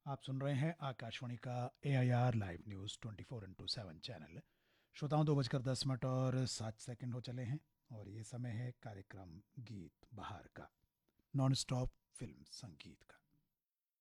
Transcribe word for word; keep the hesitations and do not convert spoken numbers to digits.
आप सुन रहे हैं आकाशवाणी का ए I R live news twenty four into seven channel. श्रोताओं, दो बजकर दस मिनट और सात सेकंड हो चले हैं और ये समय है कार्यक्रम गीत बहार का। नॉन स्टॉप फिल्म संगीत